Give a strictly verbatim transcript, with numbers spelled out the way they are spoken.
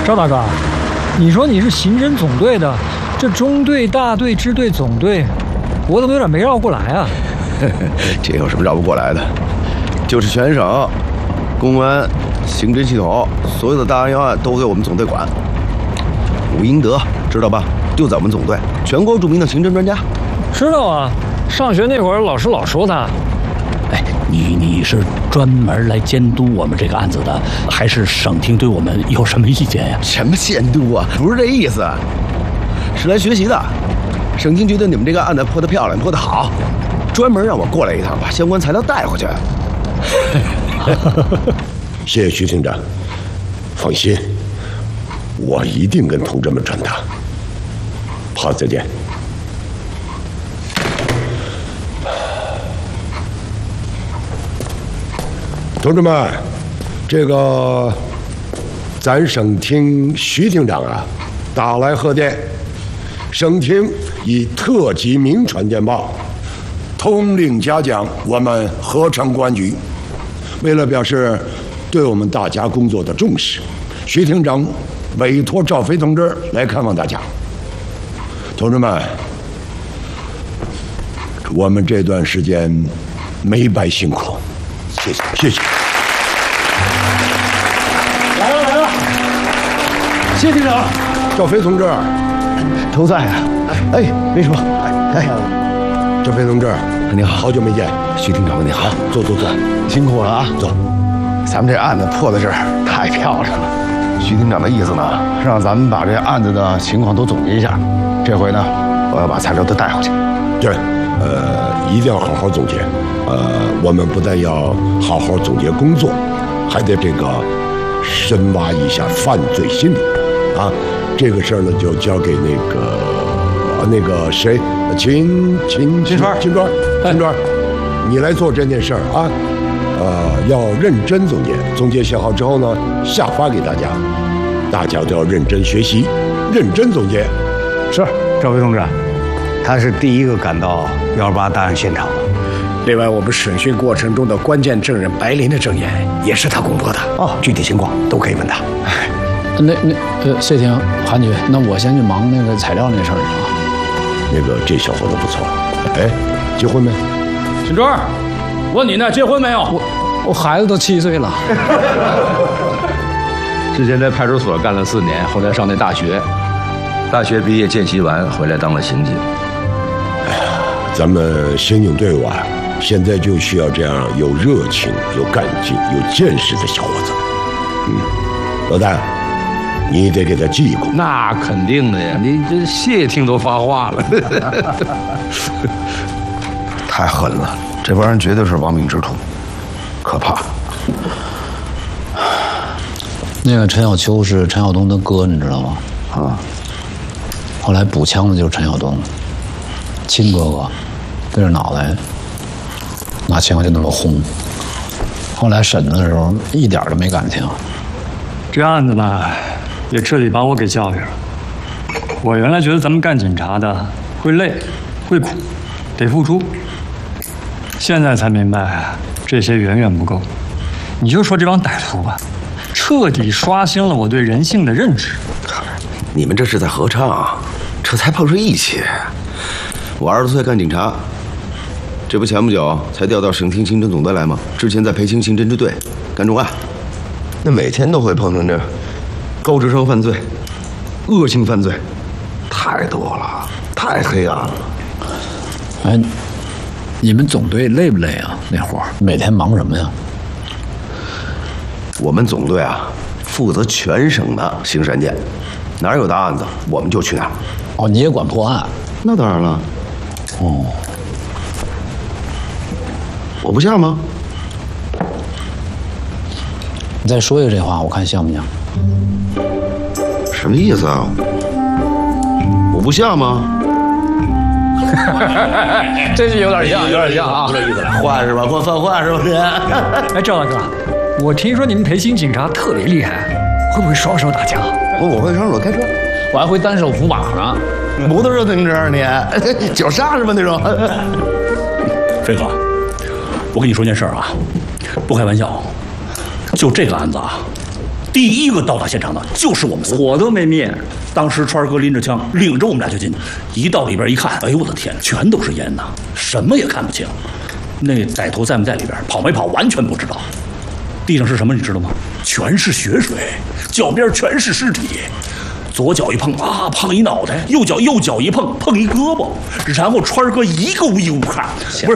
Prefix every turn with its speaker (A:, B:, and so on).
A: 赵大哥，你说你是刑侦总队的，这中队、大队、支队、总队，我怎么有点没绕过来啊？
B: 这有什么绕不过来的？就是全省公安、刑侦系统所有的大案要案都归我们总队管。武英德知道吧？就在我们总队，全国著名的刑侦专家。
A: 知道啊，上学那会儿老师老说他。
C: 哎，你你是专门来监督我们这个案子的，还是省厅对我们有什么意见呀？
B: 什么监督啊？不是这意思，是来学习的。省厅觉得你们这个案子破得漂亮，破得好，专门让我过来一趟，把相关材料带回去。
D: 谢谢徐厅长，放心，我一定跟同志们传达。好，再见。同志们，这个咱省厅徐厅长啊，打来贺电，省厅以特级名传电报，通令嘉奖我们合成公安局。为了表示对我们大家工作的重视，徐厅长委托赵飞同志来看望大家。同志们，我们这段时间没白辛苦，谢谢，谢谢。
A: 来了来了，谢厅长。
D: 赵飞同志，
B: 都在啊。哎，秘书，哎，
D: 赵飞同志，
B: 你好，
D: 好久没见。
B: 徐厅长，你好，
D: 坐坐坐，
B: 辛苦了啊。
D: 走，
B: 咱们这案子破的是太漂亮了。徐厅长的意思呢，是让咱们把这案子的情况都总结一下。这回呢，我要把材料都带回去。
D: 对，呃，一定要好好总结。呃，我们不但要好好总结工作，还得这个深挖一下犯罪心理啊。这个事儿呢，就交给那个那个谁，秦秦
A: 秦川，
D: 秦川，秦川，你来做这件事儿啊。呃，要认真总结，总结写好之后呢，下发给大家，大家都要认真学习，认真总结。
E: 是，赵飞同志，他是第一个赶到幺二八大案现场的。另外，我们审讯过程中的关键证人白林的证言也是他供出的。哦，具体情况都可以问他。哎，
C: 那那呃，谢婷、韩局，那我先去忙那个材料那事儿去啊。
D: 那个这小伙子不错，哎，结婚没？
C: 秦川，问你呢，结婚没有？我我孩子都七岁了。
F: 之前在派出所干了四年，后来上那大学，大学毕业见习完回来当了刑警。
D: 哎呀，咱们刑警队伍啊，现在就需要这样有热情、有干劲、有见识的小伙子。嗯，老大，你得给他记一功。
F: 那肯定的呀，你这谢听都发话了。
B: 太狠了，这帮人绝对是亡命之徒，可怕。
C: 那个陈小秋是陈晓东的哥，你知道吗？
B: 啊，
C: 后来补枪的就是陈晓东，亲哥哥，对着脑袋拿枪就那么轰。后来审的时候一点都没感情。
G: 这案子呢，也彻底把我给教育了。我原来觉得咱们干警察的会累、会苦，得付出。现在才明白，这些远远不够。你就说这帮歹徒吧，彻底刷新了我对人性的认知。
B: 你们这是在合唱，这才碰上义气。我二十岁干警察，这不前不久才调到省厅刑侦总队来吗？之前在培青刑侦支队干重案，那每天都会碰上这高智商犯罪、恶性犯罪，太多了，太黑暗了。
C: 哎，你们总队累不累啊？那活儿每天忙什么呀？
B: 我们总队啊，负责全省的刑事案件，哪有大案子我们就去哪儿。
C: 哦，你也管破案？
B: 那当然了。
C: 哦，
B: 我不像吗？
C: 你再说一个这话，我看像不像？
B: 什么意思啊？我不像吗？
C: 这是有点像，有点像啊，这意思。
B: 换是吧？换换换是不是？
A: 哎，赵大哥，我听说你们培训警察特别厉害，会不会双手打架？
B: 我我会双手开车，
C: 我还会单手扶把呢。
B: 摩托车自行车你脚刹是吧那种？
C: 飞哥，我跟你说件事儿啊，不开玩笑，就这个案子啊，
E: 第一个到达现场的就是我们仨，
G: 火都没灭。
E: 当时川儿哥拎着枪，领着我们俩就进去，一到里边一看，哎呦我的天，全都是烟呐，什么也看不清。那歹徒在没在里边，跑没跑，完全不知道。地上是什么，你知道吗？全是血水，脚边全是尸体。左脚一碰啊，碰一脑袋；右脚右脚一碰，碰一胳膊。然后川儿哥一个无一无看，不是